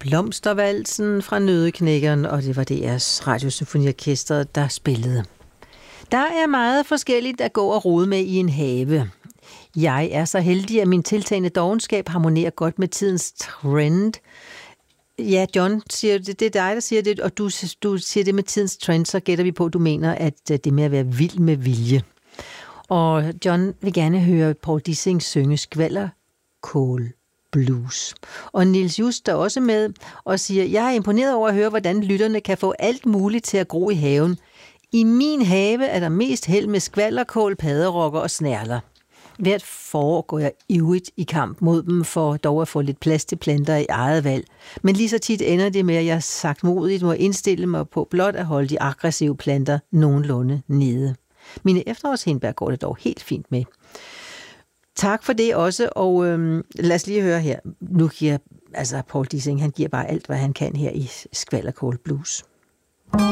Blomstervalsen fra Nøddeknækkeren, og det var DR's Radiosymfoniorkester, der spillede. Der er meget forskelligt at gå og rode med i en have. Jeg er så heldig, at min tiltagende dovenskab harmonerer godt med tidens trend. Ja, John siger det er dig, der siger det, og du siger det med tidens trend, så gætter vi på, at du mener, at det med at være vild med vilje. Og John vil gerne høre Paul Dissing synge Skvalderkål Blues. Og Niels Just er også med og siger, jeg er imponeret over at høre, hvordan lytterne kan få alt muligt til at gro i haven. I min have er der mest held med skvalderkål, padderokker og snærler. Hvert forår går jeg ivrigt i kamp mod dem, for dog at få lidt plads til planter i eget valg. Men lige så tit ender det med, at jeg sagt modigt må indstille mig på blot at holde de aggressive planter nogenlunde nede. Mine efterårshindbær går det dog helt fint med. Tak for det også, og lad os lige høre her. Nu giver Paul Dissing, han giver bare alt, hvad han kan her i Skvalderkål Blues.